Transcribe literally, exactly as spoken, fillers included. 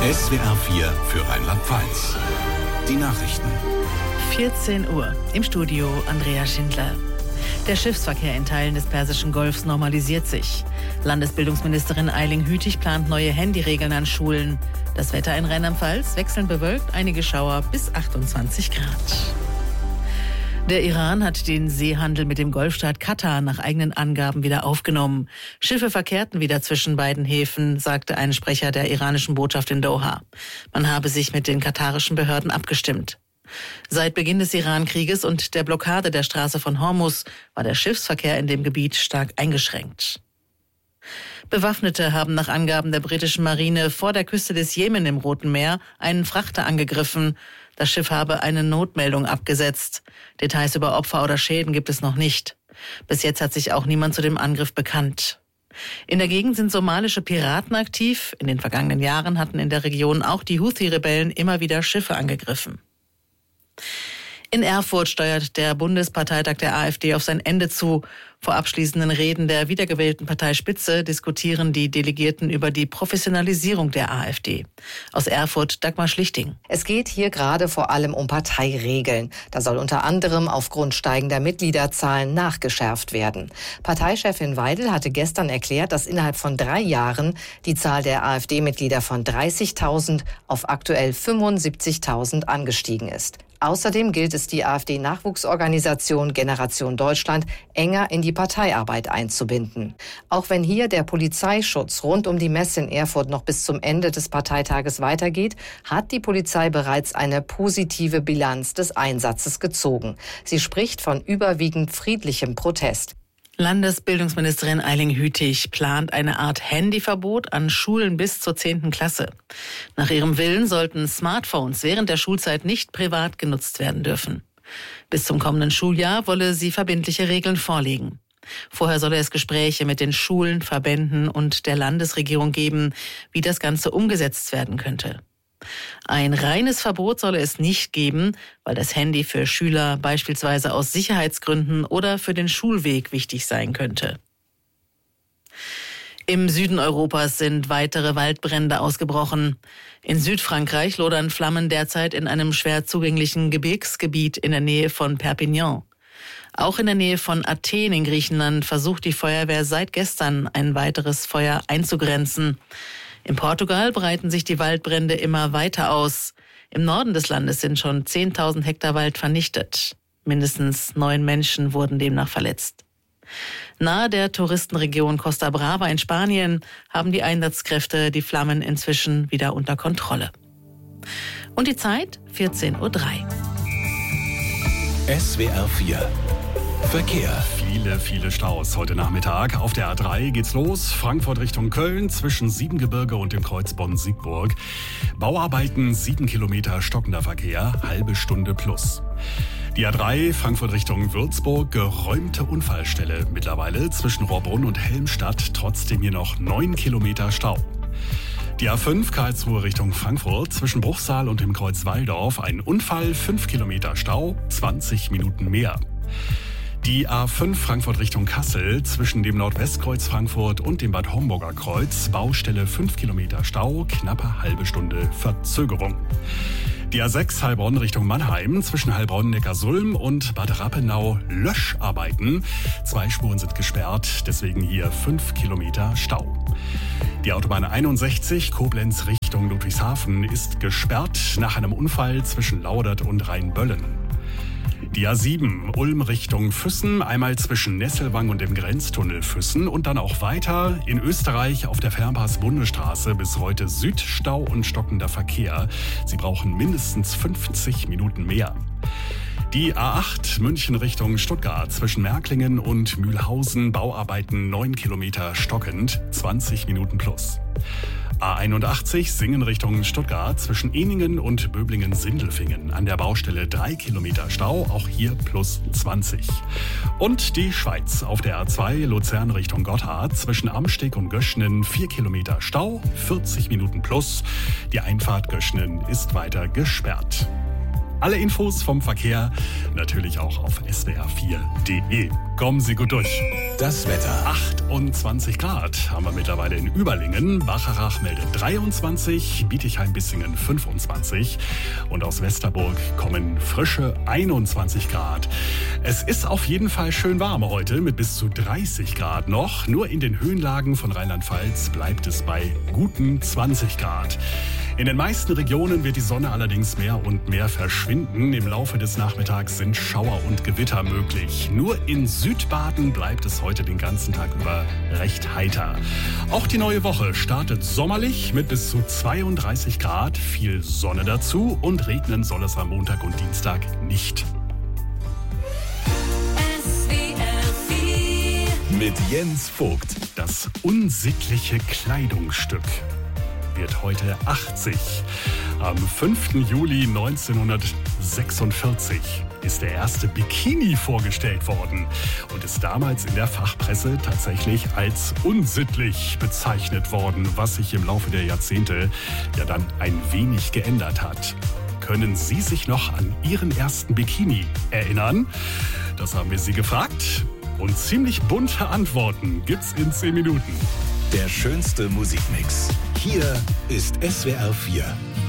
S W R vier für Rheinland-Pfalz. Die Nachrichten. vierzehn Uhr. Im Studio Andrea Schindler. Der Schiffsverkehr in Teilen des Persischen Golfs normalisiert sich. Landesbildungsministerin Eiling Hütig plant neue Handyregeln an Schulen. Das Wetter in Rheinland-Pfalz wechselnd bewölkt, einige Schauer bis achtundzwanzig Grad. Der Iran hat den Seehandel mit dem Golfstaat Katar nach eigenen Angaben wieder aufgenommen. Schiffe verkehrten wieder zwischen beiden Häfen, sagte ein Sprecher der iranischen Botschaft in Doha. Man habe sich mit den katarischen Behörden abgestimmt. Seit Beginn des Iran-Krieges und der Blockade der Straße von Hormuz war der Schiffsverkehr in dem Gebiet stark eingeschränkt. Bewaffnete haben nach Angaben der britischen Marine vor der Küste des Jemen im Roten Meer einen Frachter angegriffen. Das Schiff habe eine Notmeldung abgesetzt. Details über Opfer oder Schäden gibt es noch nicht. Bis jetzt hat sich auch niemand zu dem Angriff bekannt. In der Gegend sind somalische Piraten aktiv. In den vergangenen Jahren hatten in der Region auch die Houthi-Rebellen immer wieder Schiffe angegriffen. In Erfurt steuert der Bundesparteitag der AfD auf sein Ende zu. Vor abschließenden Reden der wiedergewählten Parteispitze diskutieren die Delegierten über die Professionalisierung der AfD. Aus Erfurt Dagmar Schlichting. Es geht hier gerade vor allem um Parteiregeln. Da soll unter anderem aufgrund steigender Mitgliederzahlen nachgeschärft werden. Parteichefin Weidel hatte gestern erklärt, dass innerhalb von drei Jahren die Zahl der AfD-Mitglieder von dreißigtausend auf aktuell fünfundsiebzigtausend angestiegen ist. Außerdem gilt es, die AfD-Nachwuchsorganisation Generation Deutschland enger in die Parteiarbeit einzubinden. Auch wenn hier der Polizeischutz rund um die Messe in Erfurt noch bis zum Ende des Parteitages weitergeht, hat die Polizei bereits eine positive Bilanz des Einsatzes gezogen. Sie spricht von überwiegend friedlichem Protest. Landesbildungsministerin Eiling Hütig plant eine Art Handyverbot an Schulen bis zur zehnten Klasse. Nach ihrem Willen sollten Smartphones während der Schulzeit nicht privat genutzt werden dürfen. Bis zum kommenden Schuljahr wolle sie verbindliche Regeln vorlegen. Vorher solle es Gespräche mit den Schulen, Verbänden und der Landesregierung geben, wie das Ganze umgesetzt werden könnte. Ein reines Verbot solle es nicht geben, weil das Handy für Schüler beispielsweise aus Sicherheitsgründen oder für den Schulweg wichtig sein könnte. Im Süden Europas sind weitere Waldbrände ausgebrochen. In Südfrankreich lodern Flammen derzeit in einem schwer zugänglichen Gebirgsgebiet in der Nähe von Perpignan. Auch in der Nähe von Athen in Griechenland versucht die Feuerwehr seit gestern ein weiteres Feuer einzugrenzen. In Portugal breiten sich die Waldbrände immer weiter aus. Im Norden des Landes sind schon zehntausend Hektar Wald vernichtet. Mindestens neun Menschen wurden demnach verletzt. Nahe der Touristenregion Costa Brava in Spanien haben die Einsatzkräfte die Flammen inzwischen wieder unter Kontrolle. Und die Zeit vierzehn Uhr drei. S W R vier Verkehr. Viele, viele Staus heute Nachmittag. Auf der A drei geht's los. Frankfurt Richtung Köln zwischen Siebengebirge und dem Kreuz Bonn-Siegburg. Bauarbeiten, sieben Kilometer stockender Verkehr, halbe Stunde plus. Die A drei Frankfurt Richtung Würzburg, geräumte Unfallstelle mittlerweile zwischen Rohrbrunn und Helmstadt. Trotzdem hier noch neun Kilometer Stau. Die A fünf Karlsruhe Richtung Frankfurt zwischen Bruchsal und dem Kreuz Walldorf. Ein Unfall, fünf Kilometer Stau, zwanzig Minuten mehr. Die A fünf Frankfurt Richtung Kassel zwischen dem Nordwestkreuz Frankfurt und dem Bad Homburger Kreuz. Baustelle fünf Kilometer Stau, knappe halbe Stunde Verzögerung. Die A sechs Heilbronn Richtung Mannheim zwischen Heilbronn-Neckarsulm und Bad Rappenau Löscharbeiten. Zwei Spuren sind gesperrt, deswegen hier fünf Kilometer Stau. Die Autobahn einundsechzig Koblenz Richtung Ludwigshafen ist gesperrt nach einem Unfall zwischen Laudert und Rheinböllen. Die A sieben Ulm Richtung Füssen, einmal zwischen Nesselwang und dem Grenztunnel Füssen und dann auch weiter in Österreich auf der Fernpass-Bundesstraße bis Reute Süd Stau und stockender Verkehr. Sie brauchen mindestens fünfzig Minuten mehr. Die A acht München Richtung Stuttgart zwischen Märklingen und Mühlhausen, Bauarbeiten neun Kilometer stockend, zwanzig Minuten plus. A einundachtzig Singen Richtung Stuttgart zwischen Ehningen und Böblingen-Sindelfingen. An der Baustelle drei Kilometer Stau, auch hier plus zwanzig. Und die Schweiz auf der A zwei Luzern Richtung Gotthard zwischen Amsteg und Göschnen vier Kilometer Stau, vierzig Minuten plus. Die Einfahrt Göschnen ist weiter gesperrt. Alle Infos vom Verkehr natürlich auch auf s w r vier punkt d e. Kommen Sie gut durch. Das Wetter. achtundzwanzig Grad haben wir mittlerweile in Überlingen. Bacharach meldet dreiundzwanzig, Bietigheim-Bissingen fünfundzwanzig und aus Westerburg kommen frische einundzwanzig Grad. Es ist auf jeden Fall schön warm heute mit bis zu dreißig Grad noch. Nur in den Höhenlagen von Rheinland-Pfalz bleibt es bei guten zwanzig Grad. In den meisten Regionen wird die Sonne allerdings mehr und mehr verschwinden. Im Laufe des Nachmittags sind Schauer und Gewitter möglich. Nur in Südbaden bleibt es heute den ganzen Tag über recht heiter. Auch die neue Woche startet sommerlich mit bis zu zweiunddreißig Grad, viel Sonne dazu und regnen soll es am Montag und Dienstag nicht. Mit Jens Vogt. Das unsittliche Kleidungsstück wird heute achtzig. Am fünften Juli neunzehnhundertsechsundvierzig ist der erste Bikini vorgestellt worden und ist damals in der Fachpresse tatsächlich als unsittlich bezeichnet worden, was sich im Laufe der Jahrzehnte ja dann ein wenig geändert hat. Können Sie sich noch an Ihren ersten Bikini erinnern? Das haben wir Sie gefragt und ziemlich bunte Antworten gibt's in zehn Minuten. Der schönste Musikmix. Hier ist S W R vier.